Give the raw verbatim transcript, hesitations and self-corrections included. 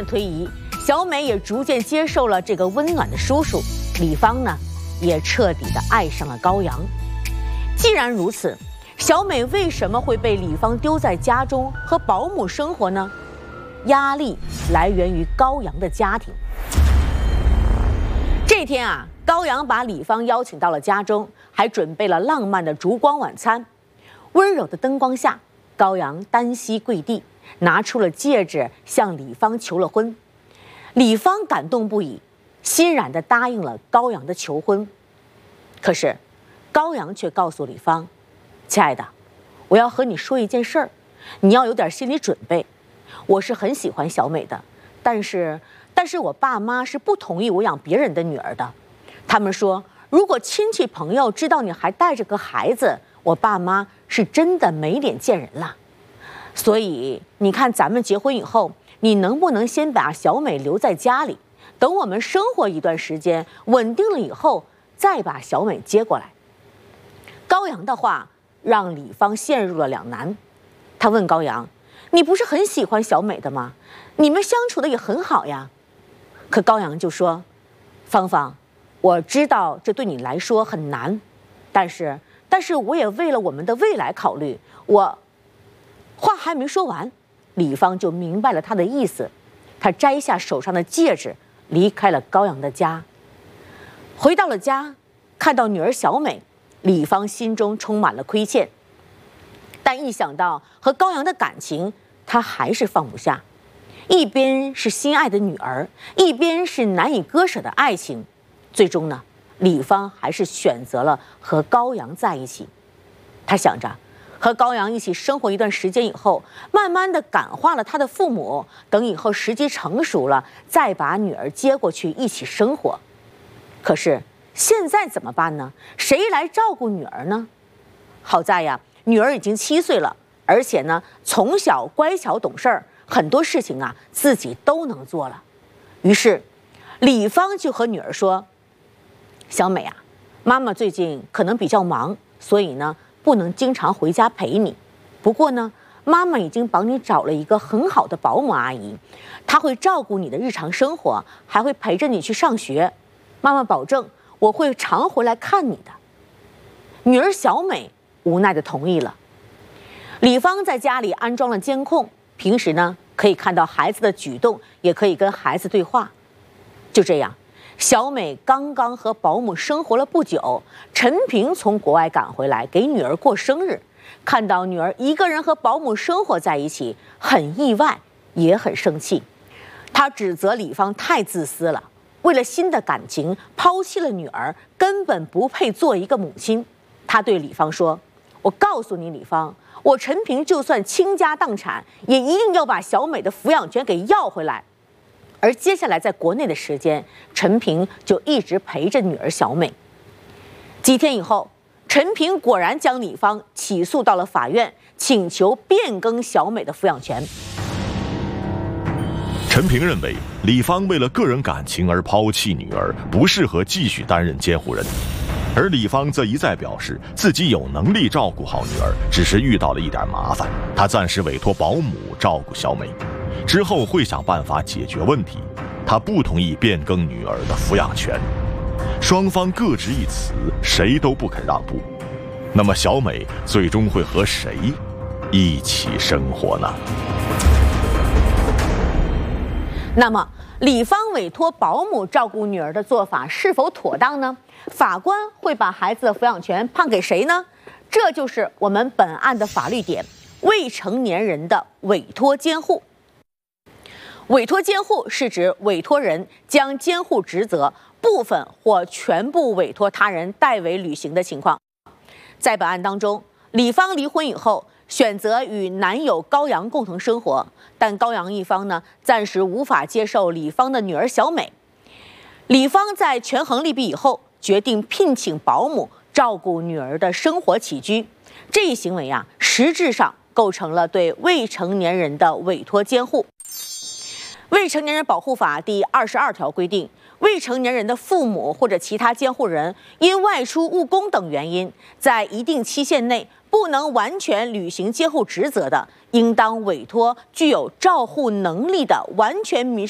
的推移，小美也逐渐接受了这个温暖的叔叔。李芳呢，也彻底的爱上了高阳。既然如此，小美为什么会被李芳丢在家中和保姆生活呢？压力来源于高阳的家庭。这天啊，高阳把李芳邀请到了家中，还准备了浪漫的烛光晚餐。温柔的灯光下，高阳单膝跪地，拿出了戒指向李芳求了婚。李芳感动不已，欣然地答应了高阳的求婚。可是高阳却告诉李芳，亲爱的，我要和你说一件事儿，你要有点心理准备。我是很喜欢小美的，但是但是我爸妈是不同意我养别人的女儿的。他们说，如果亲戚朋友知道你还带着个孩子，我爸妈是真的没脸见人了。所以你看，咱们结婚以后，你能不能先把小美留在家里，等我们生活一段时间稳定了以后，再把小美接过来。高阳的话让李芳陷入了两难。他问高阳，你不是很喜欢小美的吗？你们相处的也很好呀。可高阳就说，芳芳，我知道这对你来说很难，但是但是我也为了我们的未来考虑。我话还没说完，李芳就明白了他的意思。他摘下手上的戒指，离开了高阳的家。回到了家，看到女儿小美，李芳心中充满了亏欠，但一想到和高阳的感情，她还是放不下。一边是心爱的女儿，一边是难以割舍的爱情。最终呢，李芳还是选择了和高阳在一起。她想着，和高阳一起生活一段时间以后，慢慢的感化了他的父母，等以后时机成熟了，再把女儿接过去一起生活。可是现在怎么办呢？谁来照顾女儿呢？好在呀，女儿已经七岁了，而且呢，从小乖巧懂事儿，很多事情啊自己都能做了。于是李芳就和女儿说，小美啊，妈妈最近可能比较忙，所以呢不能经常回家陪你。不过呢，妈妈已经帮你找了一个很好的保姆阿姨，她会照顾你的日常生活，还会陪着你去上学。妈妈保证我会常回来看你的。女儿小美无奈地同意了。李芳在家里安装了监控，平时呢可以看到孩子的举动，也可以跟孩子对话。就这样，小美刚刚和保姆生活了不久，陈平从国外赶回来给女儿过生日，看到女儿一个人和保姆生活在一起，很意外，也很生气。他指责李芳太自私了，为了新的感情抛弃了女儿，根本不配做一个母亲。他对李芳说，我告诉你李芳，我陈平就算倾家荡产，也一定要把小美的抚养权给要回来。而接下来在国内的时间，陈平就一直陪着女儿小美。几天以后，陈平果然将李芳起诉到了法院，请求变更小美的抚养权。 陈平认为李芳为了个人感情而抛弃女儿，不适合继续担任监护人，而李芳则一再表示自己有能力照顾好女儿，只是遇到了一点麻烦，她暂时委托保姆照顾小美，之后会想办法解决问题。她不同意变更女儿的抚养权，双方各执一词，谁都不肯让步。那么小美最终会和谁一起生活呢？ 那么李芳委托保姆照顾女儿的做法是否妥当呢？法官会把孩子的抚养权判给谁呢？这就是我们本案的法律点：未成年人的委托监护。委托监护是指委托人将监护职责部分或全部委托他人代为履行的情况。在本案当中，李芳离婚以后选择与男友高阳共同生活，但高阳一方呢暂时无法接受李芳的女儿小美。李芳在权衡利弊以后，决定聘请保姆照顾女儿的生活起居。这一行为啊，实质上构成了对未成年人的委托监护。未成年人保护法第二十二条规定，未成年人的父母或者其他监护人因外出务工等原因，在一定期限内不能完全履行监护职责的，应当委托具有照护能力的完全民